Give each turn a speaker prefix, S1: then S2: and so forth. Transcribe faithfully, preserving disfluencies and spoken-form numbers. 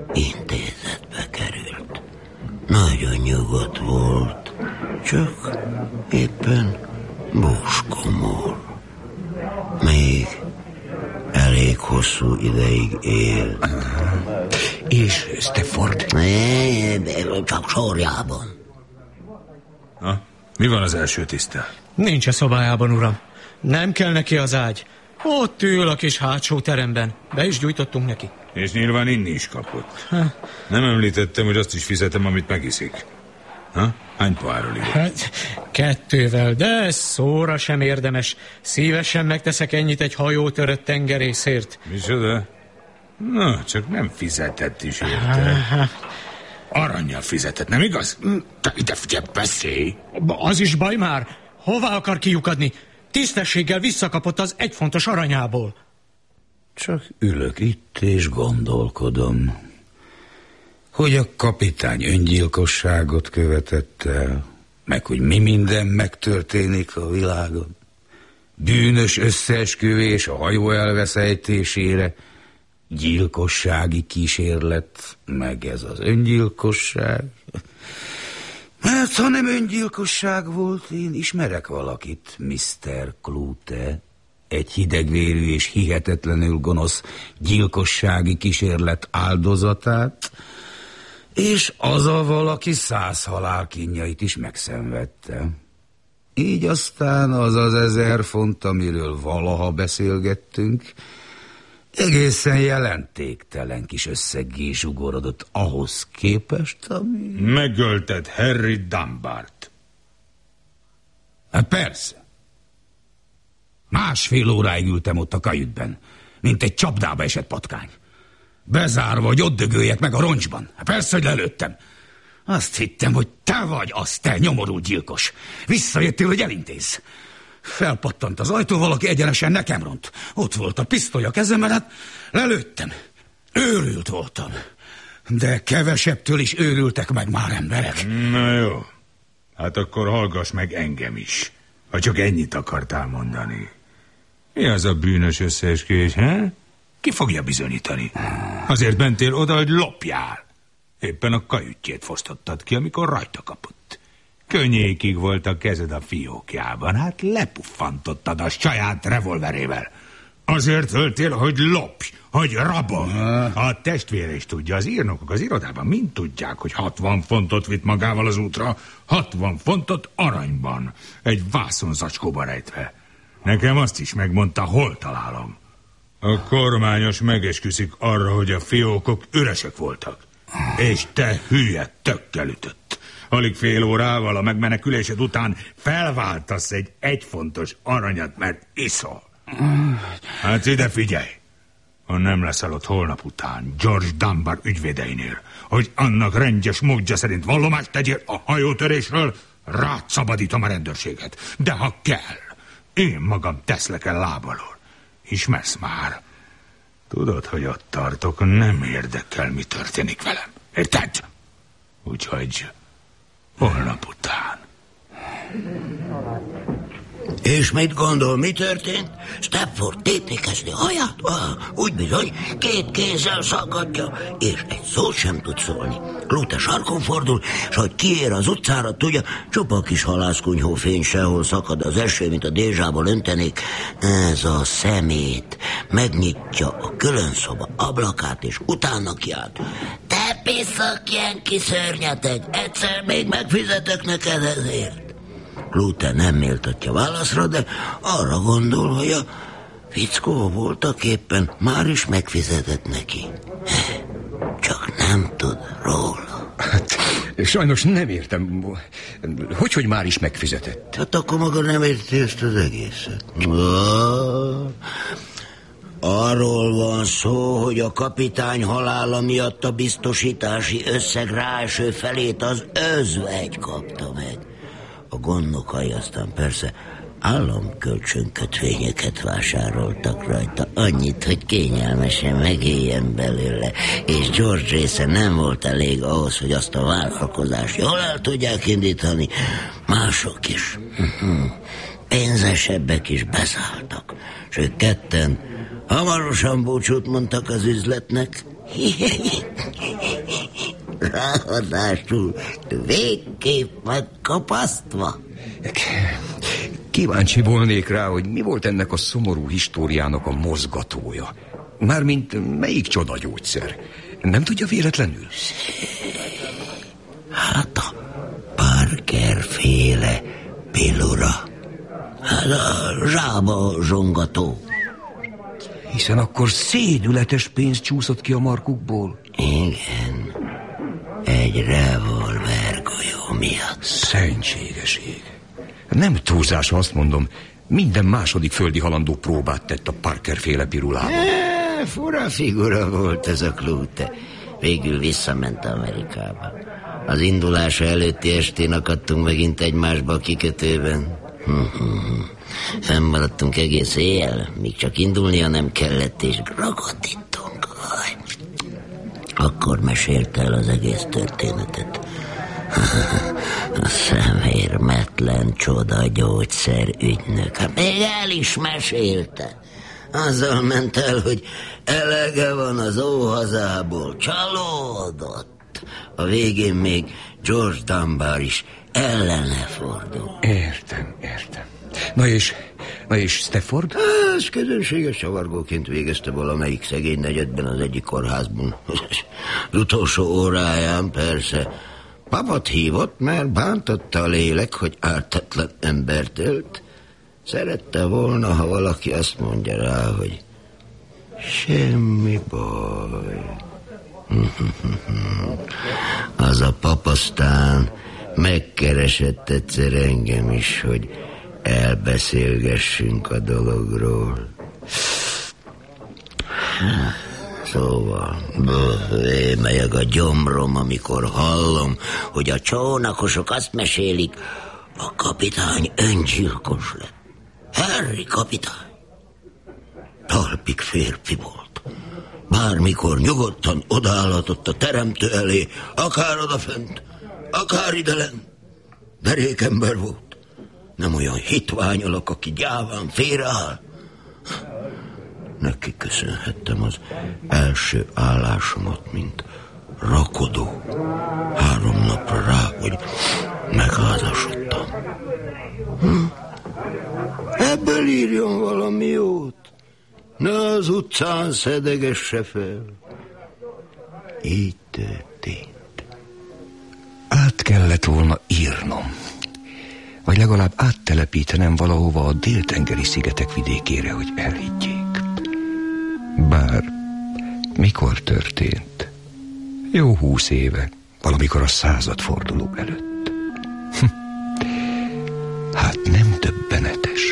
S1: intézetbe került. Nagyon nyugodt volt, csak éppen búskomor. Még elég hosszú ideig él.
S2: És Stafford?
S1: Csak sorjában.
S3: Ha? Mi van az első tiszttel?
S4: Nincs a szobájában, uram. Nem kell neki az ágy. Ott ül a kis hátsó teremben. Be is gyújtottunk neki.
S3: És nyilván inni is kapott. Ha? Nem említettem, hogy azt is fizetem, amit megiszik. Ha? Hány pohárral ide?
S4: Hát, kettővel, de ez szóra sem érdemes. Szívesen megteszek ennyit egy hajótörött tengerészért.
S3: Micsoda? Na, csak nem fizetett is érte. Arannyal fizetett, nem igaz? Te ide figyelj, beszélj!
S4: Az is baj már. Hová akar kiukadni? Tisztességgel visszakapott az egy fontos aranyából.
S2: Csak ülök itt és gondolkodom, hogy a kapitány öngyilkosságot követett el, meg hogy mi minden megtörténik a világon. Bűnös összeesküvés a hajó elveszejtésére, gyilkossági kísérlet, meg ez az öngyilkosság. Mert ha nem öngyilkosság volt, én ismerek valakit, miszter Klute, egy hidegvérű és hihetetlenül gonosz gyilkossági kísérlet áldozatát, és az a valaki száz halálkínjait is megszenvedte. Így aztán az az ezer font, amiről valaha beszélgettünk, egészen jelentéktelen kis összeggé zsugorodott ahhoz képest, ami...
S3: Megölted Harry Dunbart.
S2: Hát persze. Másfél óráig ültem ott a kajütben, mint egy csapdába esett patkány. Bezárva, hogy ott dögöljek meg a roncsban. Hát persze, hogy lelőttem. Azt hittem, hogy te vagy az, te nyomorult gyilkos. Visszajöttél, hogy elintézz. Felpattant az ajtó, valaki egyenesen nekem ront. Ott volt a pisztoly a kezemben, hát lelőttem. Őrült voltam. De kevesebbtől is őrültek meg már emberek.
S3: Na jó. Hát akkor hallgass meg engem is, ha csak ennyit akartál mondani. Mi az a bűnös összeesküvés, he? Ki fogja bizonyítani? Azért mentél oda, hogy lopjál. Éppen a kajütjét fosztottad ki, amikor rajta kapott. Könnyékig volt a kezed a fiókjában, hát lepuffantottad a saját revolverével. Azért öltél, hogy lopj, hogy rabol. A testvére is tudja, az írnokok az irodában mind tudják, hogy hatvan fontot vitt magával az útra, hatvan fontot aranyban, egy vászonzacskóba rejtve. Nekem azt is megmondta, hol találom. A kormányos megesküszik arra, hogy a fiókok üresek voltak. És te hülye tökkel ütött. Alig fél órával a megmenekülésed után felváltasz egy egyfontos aranyat, mert iszol. Hát ide figyelj! Ha nem leszel ott holnap után George Dunbar ügyvédeinél, hogy annak rendjes módja szerint vallomást tegyél a hajótörésről, rád szabadítom a rendőrséget. De ha kell, én magam teszlek el lábalól. Ismersz már? Tudod, hogy ott tartok, nem érdekel, mi történik velem. Érted? Úgyhogy holnap után.
S1: És mit gondol, mi történt? Stafford tépni kezdi haját? Ah, úgy bizony, két kézzel szaggatja, és egy szót sem tud szólni. Klute sarkon fordul, és hogy kiér az utcára, tudja, csupa kis halászkunyhó fény, sehol szakad az eső, mint a dézsából öntenék. Ez a szemét megnyitja a külön szoba ablakát, és utána kiált. Te piszak, ilyen kiszörnyeteg, egyszer még megfizetek neked ezért. Klute nem méltatja válaszra, de arra gondol, hogy a fickó voltak éppen már is megfizetett neki. Csak nem tud róla.
S2: Hát, sajnos nem értem. Hogy, hogy már is megfizetett?
S1: Hát akkor maga nem érti ezt az egészet. Ah, arról van szó, hogy a kapitány halála miatt a biztosítási összeg ráeső felét az özvegy kapta meg. A gondnokai aztán persze államkölcsönkötvényeket vásároltak rajta, annyit, hogy kényelmesen megéljen belőle, és George része nem volt elég ahhoz, hogy azt a vállalkozást jól el tudják indítani. Mások is, pénzesebbek is beszálltak, és ők ketten hamarosan búcsút mondtak az üzletnek. Ráadásul végképp megkapasztva.
S5: Kíváncsi volnék rá, hogy mi volt ennek a szomorú históriának a mozgatója. Mármint melyik csodagyógyszer? Nem tudja véletlenül?
S1: Hát a Parker-féle pillura. Hát a zsába zsongató.
S5: Hiszen akkor szédületes pénz csúszott ki a markukból.
S1: Igen. Egy revolvergolyó miatt.
S5: Szentségeség. Nem túlzás, azt mondom. Minden második földi halandó próbát tett a Parker-féle pirulával.
S1: E, fura figura volt ez a Klute. Végül visszament Amerikába. Az indulása előtti estén akadtunk megint egymásba a kikötőben. Fennmaradtunk egész éjjel, míg csak indulnia nem kellett, és ragadítunk. Akkor mesélte el az egész történetet. A szemérmetlen csoda gyógyszer ügynök. Hát még el is mesélte. Azzal ment el, hogy elege van az óhazából. Csalódott. A végén még George Dunbar is ellene fordul.
S5: Értem, értem. Na és, na és Stafford?
S1: Ez közönséges csavargóként végezte valamelyik szegény negyedben az egyik kórházban. Az utolsó óráján persze. Papat hívott, mert bántotta a lélek, hogy ártatlan embert ölt. Szerette volna, ha valaki azt mondja rá, hogy semmi baj. Az a pap aztán megkeresett egyszer engem is, hogy elbeszélgessünk a dologról. Szóval melyeg a gyomrom, amikor hallom, hogy a csónakosok azt mesélik, a kapitány öngyilkos lett. Harry kapitány. Talpig férfi volt. Bármikor nyugodtan odaállhatott a teremtő elé, akár odafönt, akár idelen. Derék ember volt. Nem olyan hitvány alak, aki gyáván félreáll. Neki köszönhettem az első állásomat, mint rakodó. Három napra rá, hogy megházasodtam. Hm? Ebből írjon valami jót. Ne az utcán szedegesse fel. Így történt.
S5: Át kellett volna írnom. Vagy legalább áttelepítenem valahova a déltengeri szigetek vidékére, hogy elhiggyék. Bár mikor történt? Jó húsz éve, valamikor a századforduló előtt.